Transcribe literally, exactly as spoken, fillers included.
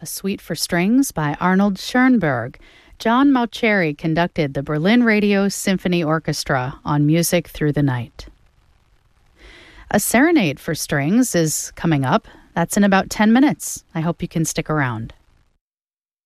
a suite for strings by Arnold Schoenberg. John Mauceri conducted the Berlin Radio Symphony Orchestra on Music Through the Night. A serenade for strings is coming up. That's in about ten minutes. I hope you can stick around.